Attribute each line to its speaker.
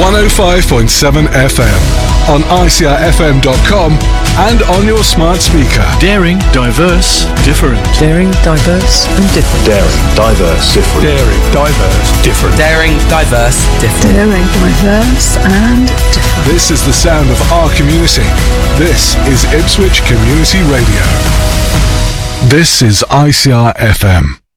Speaker 1: 105.7 FM, on ICRFM.com and on your smart speaker.
Speaker 2: Daring, diverse, different.
Speaker 3: Daring, diverse and different.
Speaker 4: Daring, diverse, different.
Speaker 2: Daring, diverse, different.
Speaker 5: Daring, diverse, different.
Speaker 3: Daring, diverse and different.
Speaker 1: This is the sound of our community. This is Ipswich Community Radio. This is ICR FM.